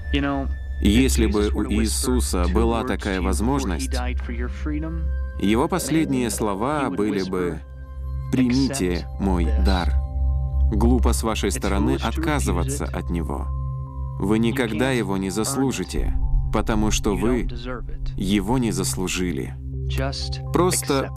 Если бы у Иисуса была такая возможность, Его последние слова были бы «Примите мой дар». Глупо с вашей стороны отказываться от Него. Вы никогда Его не заслужите, потому что вы Его не заслужили. Просто